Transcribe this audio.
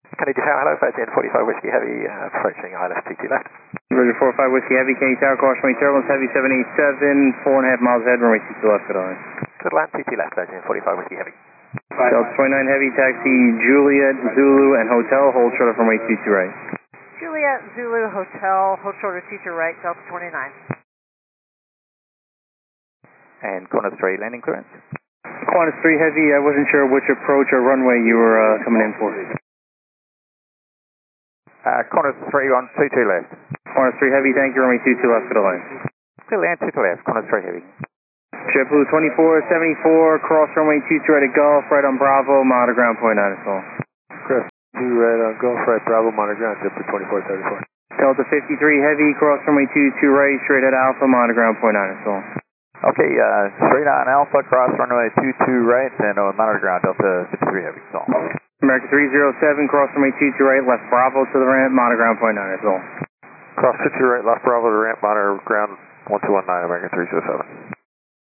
Can you tower, hello, Virgin 45 Whiskey Heavy, approaching ILS 22 left. Virgin 45 Whiskey Heavy, can you tower, caution runway turbulence, Heavy 787, 4.5 miles ahead, runway 22 left, good on. Good land, 22 left, Virgin 45 Whiskey Heavy. Delta 29 Heavy, taxi Juliet, Zulu, and Hotel, hold short of runway 22 right. Juliet, Zulu, Hotel, hold shorter 22 right, Delta 29. And Qantas 3 landing clearance. Qantas 3 Heavy, I wasn't sure which approach or runway you were coming in for. Qantas 3 on 22 left. Qantas 3 Heavy, thank you, runway 22 left, good on. Still land 22 left, Qantas 3 Heavy. JetBlue 2474, cross runway 22 right at Gulf, right on Bravo, monitor ground point 9 is all. Chris, 2 right on Gulf, right Bravo, monitor ground, JetBlue 2434. Delta 53 Heavy, cross runway 22 right, straight at Alpha, monitor ground point 9 is all. Okay, straight on Alpha, cross runway 22 right, and monitor ground, Delta 53 Heavy, so. American 307, cross runway 22 right, left Bravo to the ramp, monitor ground point 9 is all. Cross 52 right, left Bravo to the ramp, monitor ground 1219, American 307.